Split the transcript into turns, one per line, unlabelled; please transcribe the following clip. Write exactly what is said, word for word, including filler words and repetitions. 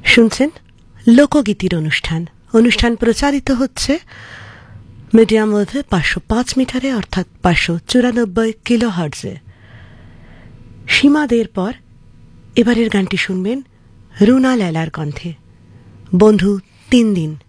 শুনছেন লোকগীতির অনুষ্ঠান অনুষ্ঠান প্রচারিত হচ্ছে মিডিয়াম ওয়েভে পাঁচশো পাঁচ মিটারে অর্থাৎ পাঁচশো চুরানব্বই কিলো হার্টজে। সীমাদের পর এবারের গানটি শুনবেন রুনা লেলার কণ্ঠে, বন্ধু তিন দিন।